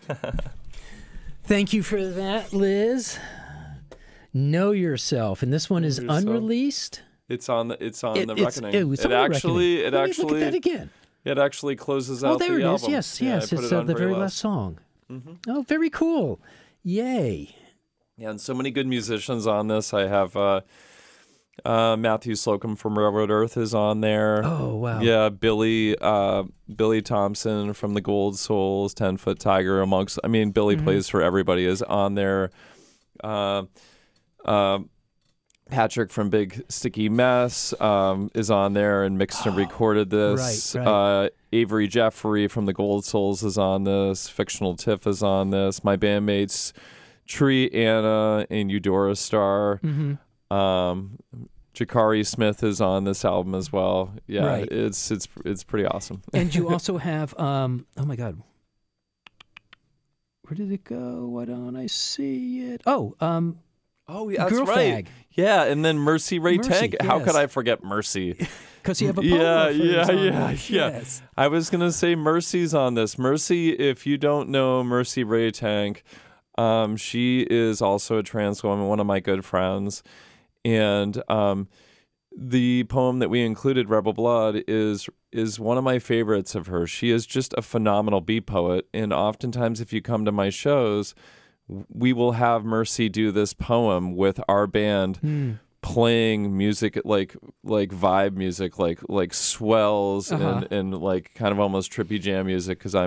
Thank you for that, Liz. Know Yourself, and this one is unreleased. It's on the Reckoning. It actually look at that again. It actually closes out the album. Oh, there it is. Yes. It's the very last song. Mm-hmm. Oh, very cool. Yay. Yeah, and so many good musicians on this. I have Matthew Slocum from Railroad Earth is on there. Oh, wow. Yeah, Billy Thompson from the Gold Souls, 10 Foot Tiger, Billy plays for everybody, is on there. Patrick from Big Sticky Mess is on there and mixed and recorded this. Right. Avery Jeffrey from the Gold Souls is on this. Fictional Tiff is on this. My bandmates Tree Anna and Eudora Star. Jakari Smith is on this album as well. Yeah, right. It's pretty awesome. And you also have oh my God, where did it go? Why don't I see it? Oh, yeah, that's Girl right. Fag. Yeah, and then Mercy Ray Tank. How yes. could I forget Mercy? Because you have a poem. Yeah. Yes. I was going to say Mercy's on this. Mercy, if you don't know Mercy Ray Tank, she is also a trans woman, one of my good friends. And the poem that we included, Rebel Blood, is one of my favorites of hers. She is just a phenomenal beat poet. And oftentimes if you come to my shows, we will have Mercy do this poem with our band playing music like vibe music, like swells and like kind of almost trippy jam music, because